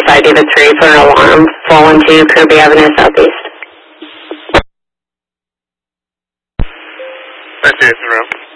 5 David 3 for an alarm, 412 Kirby Avenue Southeast. 5 David 3.